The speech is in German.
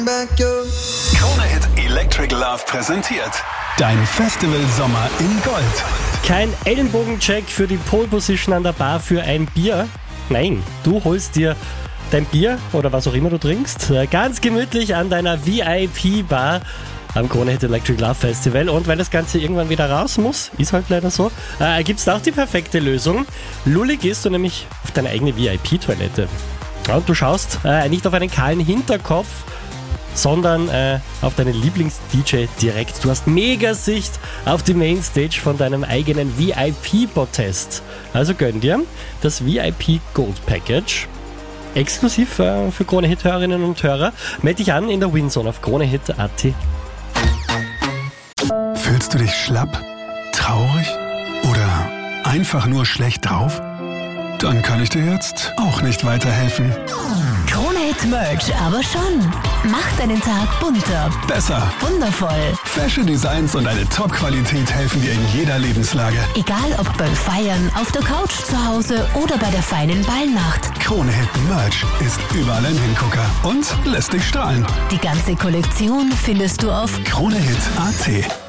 Krone Hit Electric Love präsentiert dein Festival-Sommer in Gold. Kein Ellenbogencheck für die Pole Position an der Bar für ein Bier. Nein, du holst dir dein Bier oder was auch immer du trinkst, ganz gemütlich an deiner VIP-Bar am Krone Hit Electric Love Festival. Und weil das Ganze irgendwann wieder raus muss, ist halt leider so, gibt es auch die perfekte Lösung. Lullig gehst du nämlich auf deine eigene VIP-Toilette. Ja, und du schaust nicht auf einen kahlen Hinterkopf, sondern auf deinen Lieblings-DJ direkt. Du hast mega Sicht auf die Mainstage von deinem eigenen VIP-Protest. Also gönn dir das VIP Gold Package. Exklusiv für Krone-Hit-Hörerinnen und Hörer. Meld dich an in der Winzone auf kronehit.at. Fühlst du dich schlapp, traurig oder einfach nur schlecht drauf? Dann kann ich dir jetzt auch nicht weiterhelfen. Krone Hit Merch aber schon. Macht deinen Tag bunter, Besser. wundervoll. Fashion Designs und eine Top-Qualität helfen dir in jeder Lebenslage. Egal ob beim Feiern, auf der Couch zu Hause oder bei der feinen Ballnacht. Krone Hit Merch ist überall ein Hingucker und lässt dich strahlen. Die ganze Kollektion findest du auf Kronehit.at